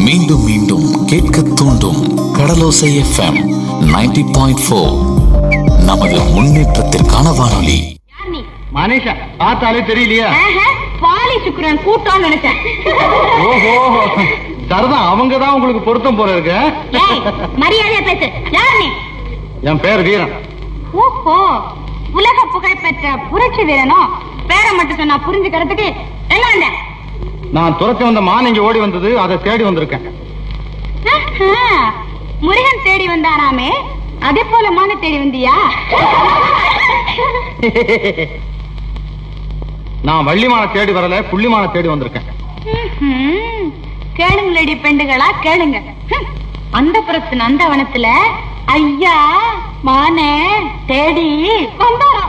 மீண்டும் மீண்டும் கேட்க தூண்டும் கடலோசை எஃப்எம் 90.4. நமது முன்னேற்றத்திற்கான வானொலி. மனுஷா பார்த்தாலே தெரியலையா? பாலி சுக்குரன் கூட்டம் நினைச்சேன். ஓஹோ, சரிதான், அவங்கதான் உங்களுக்கு பொருத்தம் போல இருக்கு. மரியாதையா பேசு. யார் நீ? என் பேர் வீரன். ஓஹோ, உலக புகழ்பெற்ற புரட்சி வீரனோ? பேரை மட்டும் சொன்னா புரிஞ்சுக்கிறதுக்கு எங்க வந்த? நான் துரத்தி வந்த மான் இங்க ஓடி வந்தது, அதை தேடி வந்திருக்கேன். முருகன் தேடி வந்தாராமே, அதே போல மான தேடி வந்தியா? நான் வள்ளிமான தேடி வரல, புள்ளிமான தேடி வந்திருக்கேன். கேளுங்களடி பெண்டுகளா கேளுங்க. அந்த புறத்து நந்தவனத்துல ஐயா மான தேடி வந்தாராம்.